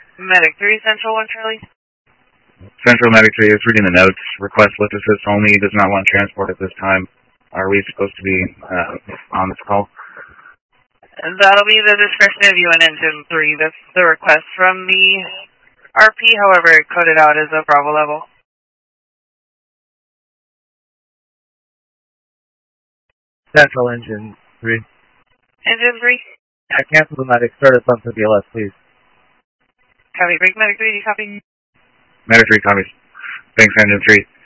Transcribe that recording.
Medic 3, Central 1 Charlie. Central Medic 3 is reading the notes. Request lift assist only. Does not want transport at this time. Are we supposed to be on this call? That'll be the discretion of you and Engine 3. That's the request from the RP, however, coded out as a Bravo level. Central Engine 3. Engine 3? I cancel the medic. Start us on to BLS, please. Copy. Break Medic 3, do you copy? Medic 3 copies. Thanks, Engine 3.